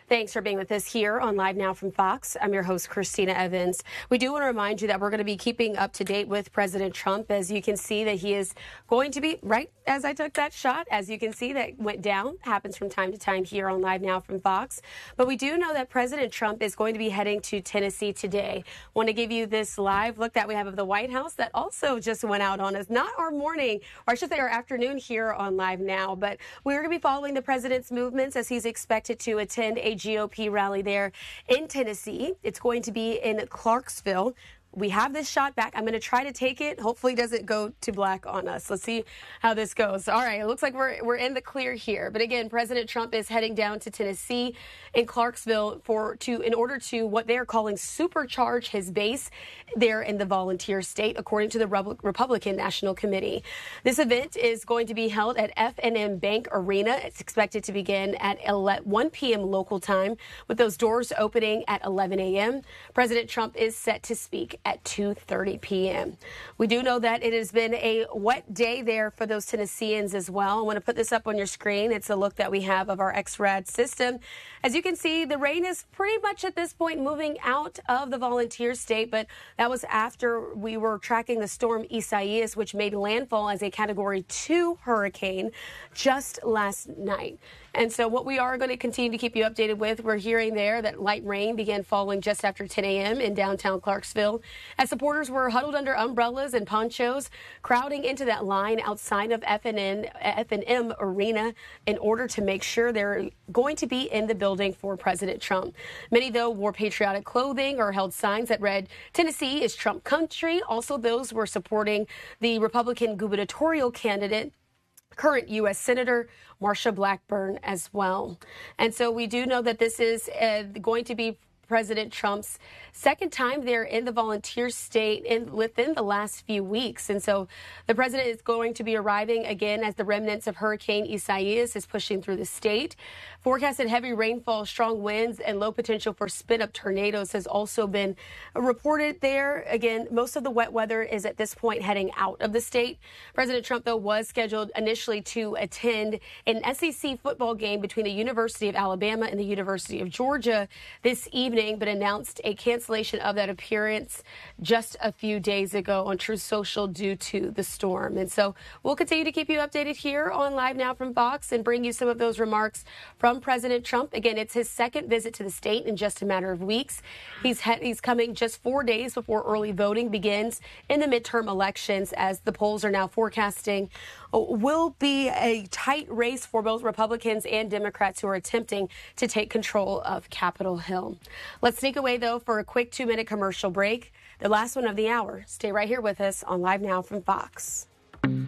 Thanks for being with us here on Live Now from Fox. I'm your host, Christina Evans. We do want to remind you that we're going to be keeping up to date with President Trump. As you can see that he is going to be, right as I took that shot, as you can see that went down, happens from time to time here on Live Now from Fox. But we do know that President Trump is going to be heading to Tennessee today. Want to give you this live look that we have of the White House that also just went out on us. Not our morning, or I should say our afternoon here on Live Now, but we're going to be following the president's movements as he's expected to attend a GOP rally there in Tennessee. It's going to be in Clarksville. We have this shot back. I'm going to try to take it. Hopefully it doesn't go to black on us. Let's see how this goes. All right, it looks like we're in the clear here. But again, President Trump is heading down to Tennessee in Clarksville in order to what they're calling supercharge his base there in the volunteer state, according to the Republican National Committee. This event is going to be held at F&M Bank Arena. It's expected to begin at 1 p.m. local time, with those doors opening at 11 a.m. President Trump is set to speak at 2:30 p.m. We do know that it has been a wet day there for those Tennesseans as well. I want to put this up on your screen. It's a look that we have of our XRAD system. As you can see, the rain is pretty much at this point moving out of the volunteer state, but that was after we were tracking the storm Isaias, which made landfall as a Category 2 hurricane just last night. And so what we are going to continue to keep you updated with, we're hearing there that light rain began falling just after 10 a.m. in downtown Clarksville, as supporters were huddled under umbrellas and ponchos, crowding into that line outside of F&M Arena in order to make sure they're going to be in the building for President Trump. Many, though, wore patriotic clothing or held signs that read, "Tennessee is Trump country." Also, those were supporting the Republican gubernatorial candidate, current U.S. Senator Marsha Blackburn, as well. And so we do know that this is going to be President Trump's second time there in the volunteer state within the last few weeks. And so the president is going to be arriving again as the remnants of Hurricane Isaias is pushing through the state. Forecasted heavy rainfall, strong winds, and low potential for spin-up tornadoes has also been reported there. Again, most of the wet weather is at this point heading out of the state. President Trump, though, was scheduled initially to attend an SEC football game between the University of Alabama and the University of Georgia this evening, but announced a cancellation of that appearance just a few days ago on Truth Social due to the storm. And so we'll continue to keep you updated here on Live Now from Fox and bring you some of those remarks from President Trump. Again, it's his second visit to the state in just a matter of weeks. He's coming just 4 days before early voting begins in the midterm elections, as the polls are now forecasting will be a tight race for both Republicans and Democrats who are attempting to take control of Capitol Hill. Let's sneak away, though, for a quick 2-minute commercial break, the last one of the hour. Stay right here with us on Live Now from Fox.